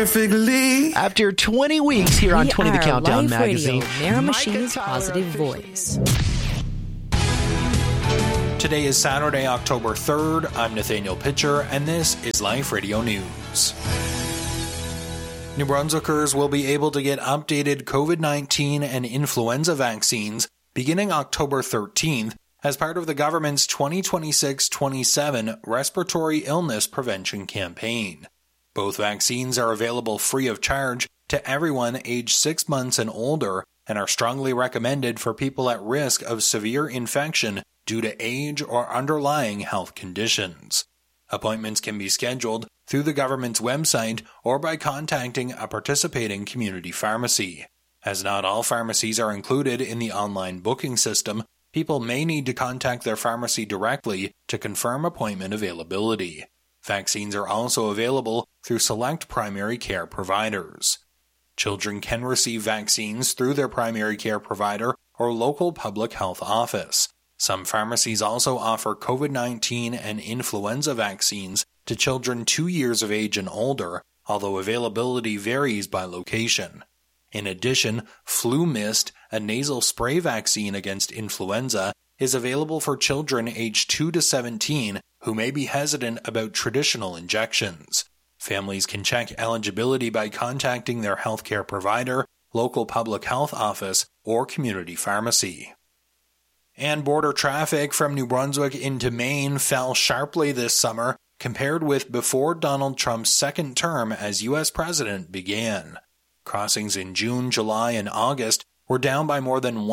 perfectly. After 20 weeks here on 20 The Countdown Life magazine, Radio, Miramichi's positive voice. Today is Saturday, October 3rd. I'm Nathaniel Pitcher, and this is Life Radio News. New Brunswickers will be able to get updated COVID-19 and influenza vaccines beginning October 13th as part of the government's 2026-27 Respiratory Illness Prevention Campaign. Both vaccines are available free of charge to everyone aged 6 months and older and are strongly recommended for people at risk of severe infection due to age or underlying health conditions. Appointments can be scheduled through the government's website or by contacting a participating community pharmacy. As not all pharmacies are included in the online booking system, people may need to contact their pharmacy directly to confirm appointment availability. Vaccines are also available through select primary care providers. Children can receive vaccines through their primary care provider or local public health office. Some pharmacies also offer COVID-19 and influenza vaccines to children 2 years of age and older, although availability varies by location. In addition, Flu Mist, a nasal spray vaccine against influenza, is available for children aged 2 to 17 who may be hesitant about traditional injections. Families can check eligibility by contacting their healthcare provider, local public health office, or community pharmacy. And border traffic from New Brunswick into Maine fell sharply this summer compared with before Donald Trump's second term as U.S. president began. Crossings in June, July, and August were down by more than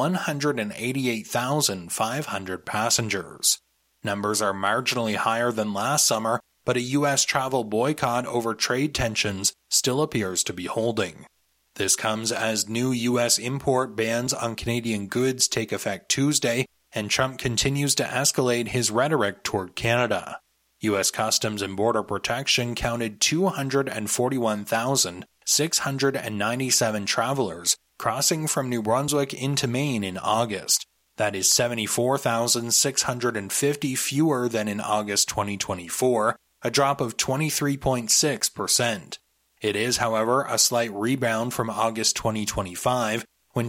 188,500 passengers. Numbers are marginally higher than last summer, but a U.S. travel boycott over trade tensions still appears to be holding. This comes as new U.S. import bans on Canadian goods take effect Tuesday, and Trump continues to escalate his rhetoric toward Canada. U.S. Customs and Border Protection counted 241,697 travelers crossing from New Brunswick into Maine in August. That is 74,650 fewer than in August 2024, a drop of 23.6%. It is, however, a slight rebound from August 2025, when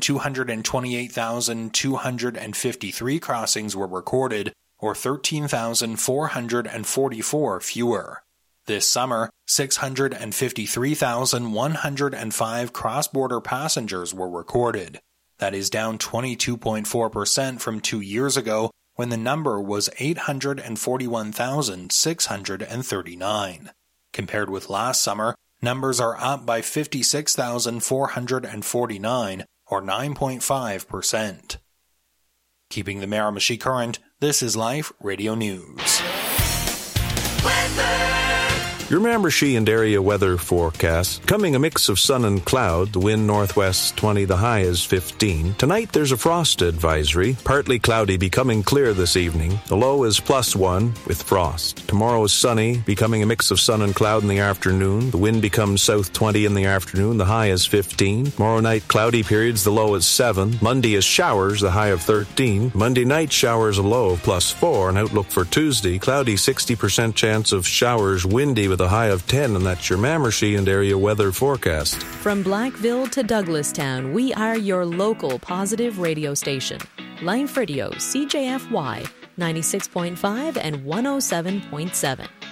228,253 crossings were recorded, or 13,444 fewer. This summer, 653,105 cross-border passengers were recorded. That is down 22.4% from 2 years ago, when the number was 841,639. Compared with last summer, numbers are up by 56,449, or 9.5%. Keeping the Miramichi current, this is Life Radio News. Your Miramichi and area weather forecast. Coming a mix of sun and cloud. The wind northwest 20, the high is 15. Tonight there's a frost advisory. Partly cloudy, becoming clear this evening. The low is +1 with frost. Tomorrow is sunny, becoming a mix of sun and cloud in the afternoon. The wind becomes south 20 in the afternoon. The high is 15. Tomorrow night cloudy periods. The low is 7. Monday is showers. The high of 13. Monday night showers, a low of +4. And outlook for Tuesday, cloudy, 60% chance of showers, windy with a high of 10, and that's your Miramichi and area weather forecast. From Blackville to Douglastown, we are your local positive radio station. Life Radio, CJFY, 96.5 and 107.7.